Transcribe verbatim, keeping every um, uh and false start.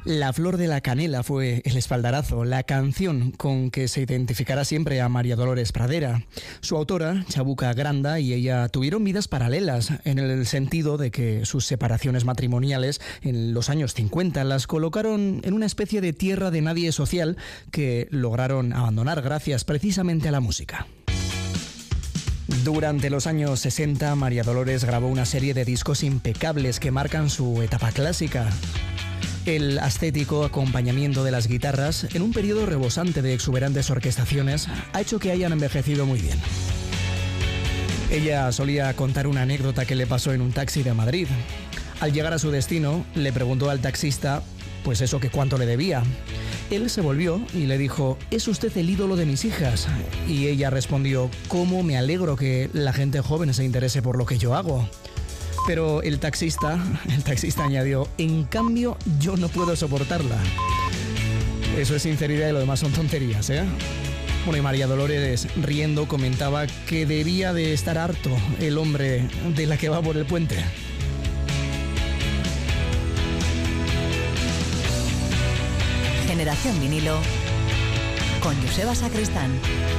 La flor de la canela fue el espaldarazo, la canción con que se identificará siempre a María Dolores Pradera. Su autora, Chabuca Granda, y ella tuvieron vidas paralelas, en el sentido de que sus separaciones matrimoniales en los años cincuenta las colocaron en una especie de tierra de nadie social que lograron abandonar gracias precisamente a la música. Durante los años sesenta, María Dolores grabó una serie de discos impecables que marcan su etapa clásica. El ascético acompañamiento de las guitarras, en un periodo rebosante de exuberantes orquestaciones, ha hecho que hayan envejecido muy bien. Ella solía contar una anécdota que le pasó en un taxi de Madrid. Al llegar a su destino, le preguntó al taxista, pues eso, que cuánto le debía. Él se volvió y le dijo, «Es usted el ídolo de mis hijas». Y ella respondió, «¿Cómo me alegro que la gente joven se interese por lo que yo hago?». Pero el taxista, el taxista añadió, «En cambio, yo no puedo soportarla». Eso es sinceridad y lo demás son tonterías, ¿eh? Bueno, y María Dolores, riendo, comentaba que debía de estar harto el hombre de la que va por el puente. Generación Vinilo con Joseba Sacristán.